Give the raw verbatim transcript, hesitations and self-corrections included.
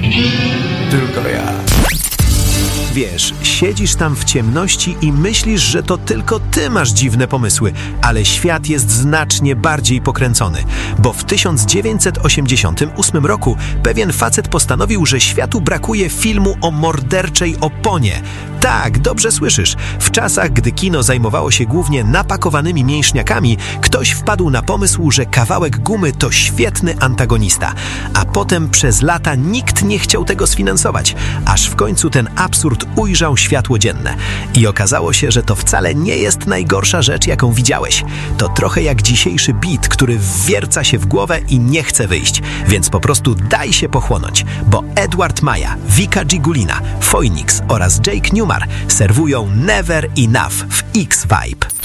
Tylko ja. Wiesz, siedzisz tam w ciemności i myślisz, że to tylko ty masz dziwne pomysły, ale świat jest znacznie bardziej pokręcony, bo w tysiąc dziewięćset osiemdziesiątym ósmym roku pewien facet postanowił, że światu brakuje filmu o morderczej oponie. Tak, dobrze słyszysz. W czasach, gdy kino zajmowało się głównie napakowanymi mięśniakami, ktoś wpadł na pomysł, że kawałek gumy to świetny antagonista. A potem przez lata nikt nie chciał tego sfinansować, aż w końcu ten absurd ujrzał światło dzienne. I okazało się, że to wcale nie jest najgorsza rzecz, jaką widziałeś. To trochę jak dzisiejszy beat, który wwierca się w głowę i nie chce wyjść. Więc po prostu daj się pochłonąć, bo Edward Maja, Vika Gigulina, Phoenix oraz Jake Newmar serwują Never Enough w X-Vibe.